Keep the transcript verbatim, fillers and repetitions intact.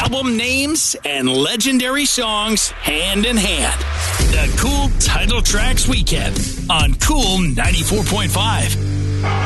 album names and legendary songs hand in hand. The Cool Title Tracks Weekend on Cool ninety-four point five.